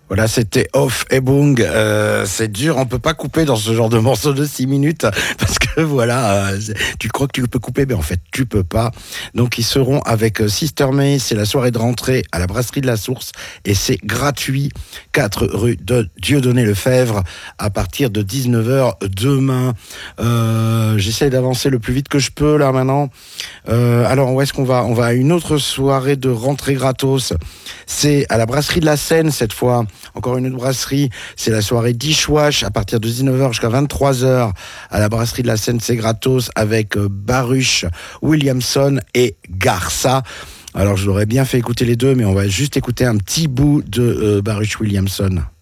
Voilà, c'était Off et Bung. C'est dur, on peut pas couper dans ce genre de morceau de 6 minutes parce que voilà, tu crois que tu peux couper, mais en fait tu peux pas. Donc ils seront avec Sister May, c'est la soirée de rentrée à la brasserie de la Source et c'est gratuit, 4 rue de Dieudonné Lefebvre à partir de 19h demain. J'essaie d'avancer le plus vite que je peux là maintenant. Alors où est-ce qu'on va? On va à une autre soirée de rentrée gratos. C'est à la brasserie de la Seine cette fois. Encore une autre brasserie, c'est la soirée Dishwash à partir de 19h jusqu'à 23h à la brasserie de la Seine, c'est gratos avec Baruch, Williamson et Garça. Alors je l'aurais bien fait écouter les deux, mais on va juste écouter un petit bout de Baruch Williamson.